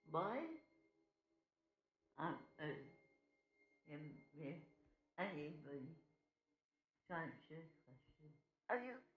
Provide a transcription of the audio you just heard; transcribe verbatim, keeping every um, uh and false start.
Boy, I'm anybody. Answer the question. Are you